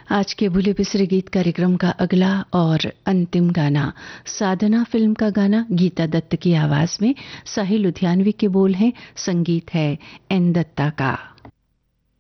आज के भूले बिसरे गीत कार्यक्रम का अगला और अंतिम गाना साधना फिल्म का गाना, गीता दत्त की आवाज में, साहिल लुधियानवी के बोल हैं, संगीत है एन दत्ता का।